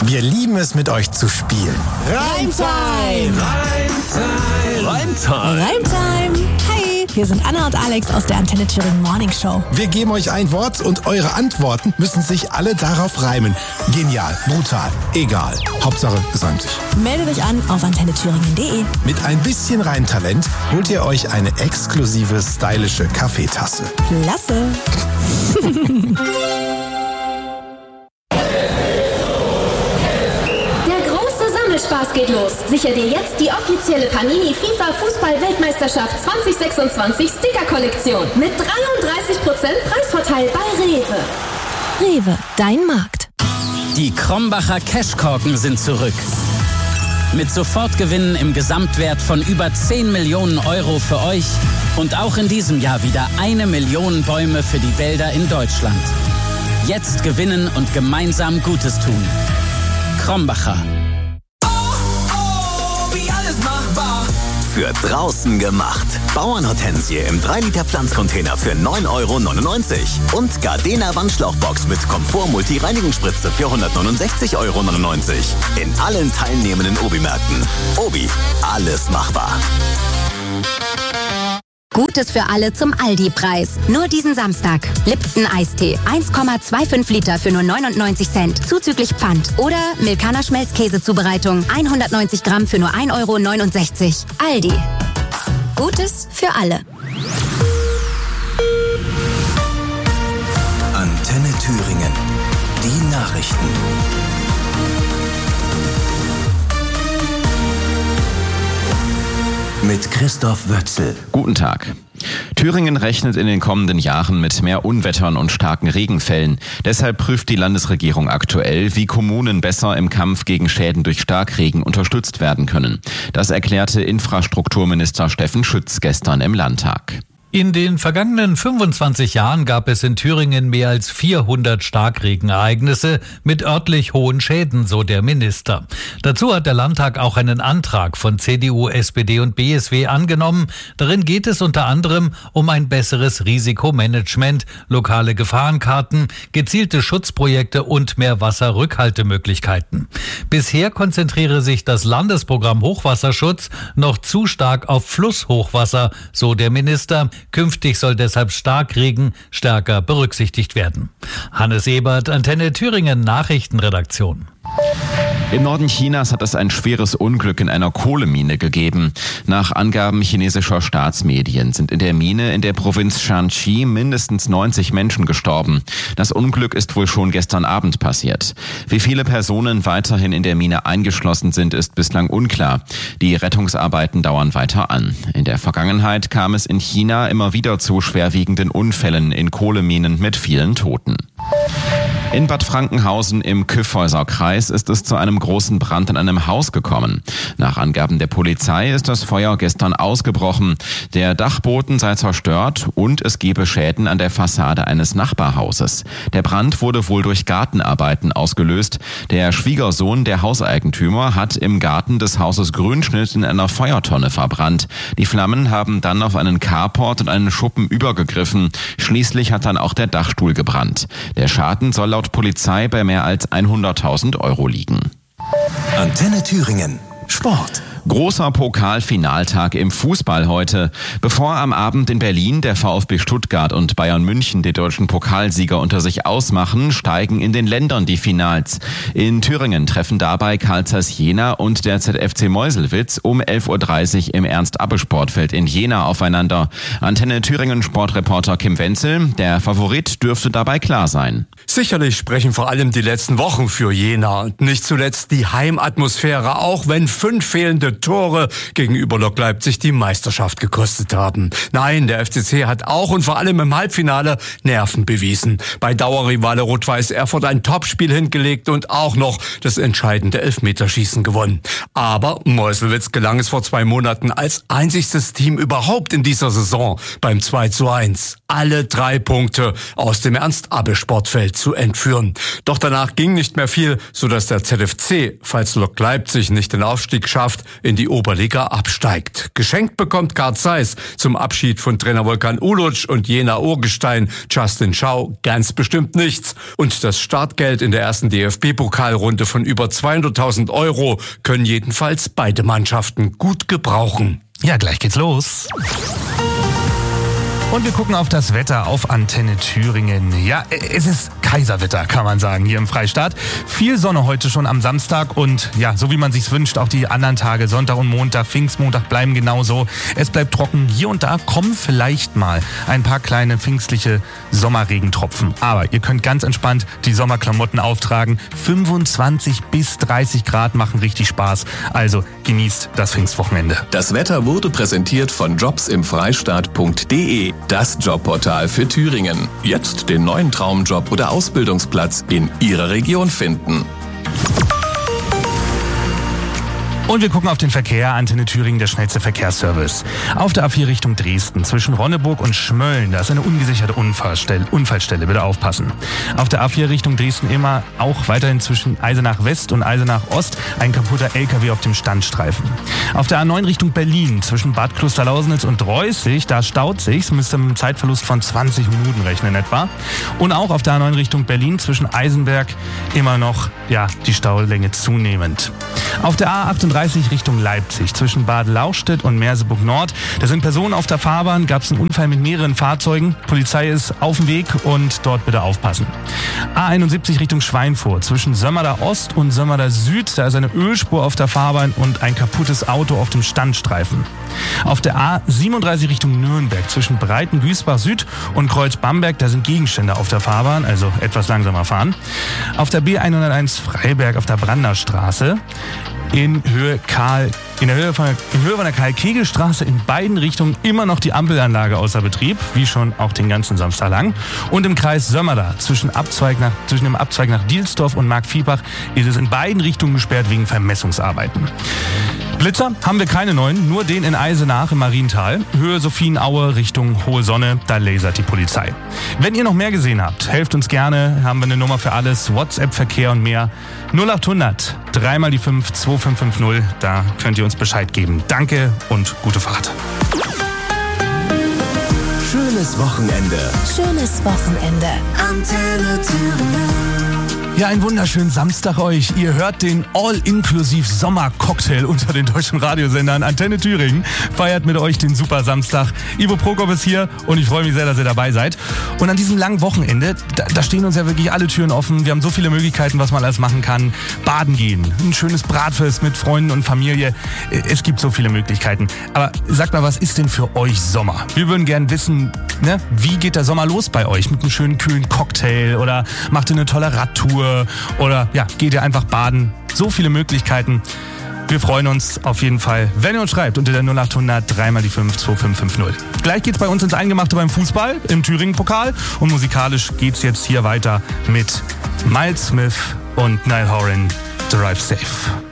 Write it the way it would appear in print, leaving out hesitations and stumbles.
Wir lieben es, mit euch zu spielen. Reimtime! Reimtime! Hi, hier sind Anna und Alex aus der Antenne Thüringen Morning Show. Wir geben euch ein Wort und eure Antworten müssen sich alle darauf reimen. Genial, brutal, egal. Hauptsache, es reimt sich. Meldet euch an auf antennethüringen.de. Mit ein bisschen Reimtalent holt ihr euch eine exklusive, stylische Kaffeetasse. Klasse! Spaß geht los. Sicher dir jetzt die offizielle Panini FIFA Fußball-Weltmeisterschaft 2026 Sticker-Kollektion mit 33% Preisvorteil bei Rewe. Rewe, dein Markt. Die Krombacher Cashkorken sind zurück. Mit Sofortgewinnen im Gesamtwert von über 10 Millionen Euro für euch und auch in diesem Jahr wieder 1 Million Bäume für die Wälder in Deutschland. Jetzt gewinnen und gemeinsam Gutes tun. Krombacher. Für draußen gemacht. Bauernhortensie im 3-Liter Pflanzcontainer für 9,99 € und Gardena Wandschlauchbox mit Komfort-Multi-Reinigungsspritze für 169,99 € in allen teilnehmenden Obi-Märkten. Obi, alles machbar. Gutes für alle zum Aldi-Preis. Nur diesen Samstag. Lipton Eistee. 1,25 Liter für nur 99 Cent. Zuzüglich Pfand. Oder Milkaner Schmelzkäsezubereitung. 190 Gramm für nur 1,69 €. Aldi. Gutes für alle. Antenne Thüringen. Die Nachrichten. Mit Christoph Wötzel. Guten Tag. Thüringen rechnet in den kommenden Jahren mit mehr Unwettern und starken Regenfällen. Deshalb prüft die Landesregierung aktuell, wie Kommunen besser im Kampf gegen Schäden durch Starkregen unterstützt werden können. Das erklärte Infrastrukturminister Steffen Schütz gestern im Landtag. In den vergangenen 25 Jahren gab es in Thüringen mehr als 400 Starkregenereignisse mit örtlich hohen Schäden, so der Minister. Dazu hat der Landtag auch einen Antrag von CDU, SPD und BSW angenommen. Darin geht es unter anderem um ein besseres Risikomanagement, lokale Gefahrenkarten, gezielte Schutzprojekte und mehr Wasserrückhaltemöglichkeiten. Bisher konzentriere sich das Landesprogramm Hochwasserschutz noch zu stark auf Flusshochwasser, so der Minister. Künftig soll deshalb Starkregen stärker berücksichtigt werden. Hannes Ebert, Antenne Thüringen Nachrichtenredaktion. Im Norden Chinas hat es ein schweres Unglück in einer Kohlemine gegeben. Nach Angaben chinesischer Staatsmedien sind in der Mine in der Provinz Shanxi mindestens 90 Menschen gestorben. Das Unglück ist wohl schon gestern Abend passiert. Wie viele Personen weiterhin in der Mine eingeschlossen sind, ist bislang unklar. Die Rettungsarbeiten dauern weiter an. In der Vergangenheit kam es in China immer wieder zu schwerwiegenden Unfällen in Kohleminen mit vielen Toten. In Bad Frankenhausen im Kyffhäuser Kreis ist es zu einem großen Brand in einem Haus gekommen. Nach Angaben der Polizei ist das Feuer gestern ausgebrochen. Der Dachboden sei zerstört und es gebe Schäden an der Fassade eines Nachbarhauses. Der Brand wurde wohl durch Gartenarbeiten ausgelöst. Der Schwiegersohn der Hauseigentümer hat im Garten des Hauses Grünschnitt in einer Feuertonne verbrannt. Die Flammen haben dann auf einen Carport und einen Schuppen übergegriffen. Schließlich hat dann auch der Dachstuhl gebrannt. Der Schaden soll laut Polizei bei mehr als 100.000 € liegen. Antenne Thüringen. Sport. Großer Pokalfinaltag im Fußball heute. Bevor am Abend in Berlin der VfB Stuttgart und Bayern München die deutschen Pokalsieger unter sich ausmachen, steigen in den Ländern die Finals. In Thüringen treffen dabei Carl Zeiss Jena und der ZFC Meuselwitz um 11:30 Uhr im Ernst-Abbe-Sportfeld in Jena aufeinander. Antenne Thüringen Sportreporter Kim Wenzel, der Favorit dürfte dabei klar sein. Sicherlich sprechen vor allem die letzten Wochen für Jena und nicht zuletzt die Heimatmosphäre, auch wenn 5 fehlende Tore gegenüber Lok Leipzig die Meisterschaft gekostet haben. Nein, der FCC hat auch und vor allem im Halbfinale Nerven bewiesen. Bei Dauerrivale Rot-Weiß Erfurt ein Topspiel hingelegt und auch noch das entscheidende Elfmeterschießen gewonnen. Aber Meuselwitz gelang es vor 2 Monaten als einzigstes Team überhaupt in dieser Saison beim 2:1. Alle 3 Punkte aus dem Ernst-Abbe-Sportfeld. zu entführen. Doch danach ging nicht mehr viel, sodass der ZFC, falls Lok Leipzig nicht den Aufstieg schafft, in die Oberliga absteigt. Geschenkt bekommt Carl Zeiss zum Abschied von Trainer Volkan Uluc und Jena Urgestein Justin Schau ganz bestimmt nichts. Und das Startgeld in der ersten DFB-Pokalrunde von über 200.000 Euro können jedenfalls beide Mannschaften gut gebrauchen. Ja, gleich geht's los. Und wir gucken auf das Wetter auf Antenne Thüringen. Ja, es ist Kaiserwetter, kann man sagen, hier im Freistaat. Viel Sonne heute schon am Samstag und ja, so wie man sich's wünscht, auch die anderen Tage, Sonntag und Montag, Pfingstmontag bleiben genauso. Es bleibt trocken. Hier und da kommen vielleicht mal ein paar kleine pfingstliche Sommerregentropfen. Aber ihr könnt ganz entspannt die Sommerklamotten auftragen. 25 bis 30 Grad machen richtig Spaß. Also genießt das Pfingstwochenende. Das Wetter wurde präsentiert von jobsimfreistaat.de. Das Jobportal für Thüringen. Jetzt den neuen Traumjob oder Ausbildungsplatz in Ihrer Region finden. Und wir gucken auf den Verkehr. Antenne Thüringen, der schnellste Verkehrsservice. Auf der A4 Richtung Dresden, zwischen Ronneburg und Schmölln, da ist eine ungesicherte Unfallstelle. Bitte aufpassen. Auf der A4 Richtung Dresden immer auch weiterhin zwischen Eisenach West und Eisenach Ost ein kaputter LKW auf dem Standstreifen. Auf der A9 Richtung Berlin, zwischen Bad Klosterlausnitz und Reußig, da staut sich's, müsst ihr mit einem Zeitverlust von 20 Minuten rechnen etwa. Und auch auf der A9 Richtung Berlin, zwischen Eisenberg immer noch, die Staulänge zunehmend. Auf der A38 Richtung Leipzig, zwischen Bad Lauchstädt und Merseburg Nord. Da sind Personen auf der Fahrbahn, gab es einen Unfall mit mehreren Fahrzeugen. Polizei ist auf dem Weg und dort bitte aufpassen. A71 Richtung Schweinfurt, zwischen Sömmerda Ost und Sömmerda Süd. Da ist eine Ölspur auf der Fahrbahn und ein kaputtes Auto auf dem Standstreifen. Auf der A37 Richtung Nürnberg, zwischen Breiten-Güßbach Süd und Kreuz-Bamberg, da sind Gegenstände auf der Fahrbahn, also etwas langsamer fahren. Auf der B101 Freiberg auf der Branderstraße, in Höhe von der Karl-Kegel-Straße in beiden Richtungen immer noch die Ampelanlage außer Betrieb, wie schon auch den ganzen Samstag lang. Und im Kreis Sömmerda, zwischen dem Abzweig nach Dielsdorf und Markviehbach, ist es in beiden Richtungen gesperrt wegen Vermessungsarbeiten. Blitzer haben wir keine neuen, nur den in Eisenach im Mariental. Höhe Sophienaue Richtung Hohe Sonne, da lasert die Polizei. Wenn ihr noch mehr gesehen habt, helft uns gerne, haben wir eine Nummer für alles, WhatsApp-Verkehr und mehr. 0800 3 mal die 5 2550, da könnt ihr uns Bescheid geben. Danke und gute Fahrt. Schönes Wochenende. Schönes Wochenende. Antenne Thüringen. Ja, einen wunderschönen Samstag euch. Ihr hört den All-Inklusiv-Sommer-Cocktail unter den deutschen Radiosendern. Antenne Thüringen feiert mit euch den super Samstag. Ivo Prokop ist hier und ich freue mich sehr, dass ihr dabei seid. Und an diesem langen Wochenende, da stehen uns ja wirklich alle Türen offen. Wir haben so viele Möglichkeiten, was man alles machen kann. Baden gehen, ein schönes Bratfest mit Freunden und Familie. Es gibt so viele Möglichkeiten. Aber sagt mal, was ist denn für euch Sommer? Wir würden gerne wissen, wie geht der Sommer los bei euch? Mit einem schönen, kühlen Cocktail oder macht ihr eine tolle Radtour? Oder geht ihr einfach baden? So viele Möglichkeiten. Wir freuen uns auf jeden Fall, wenn ihr uns schreibt unter der 0800 3 mal die 5 2550. Gleich geht's bei uns ins Eingemachte beim Fußball im Thüringen-Pokal und musikalisch geht's jetzt hier weiter mit Miles Smith und Niall Horan, Drive Safe.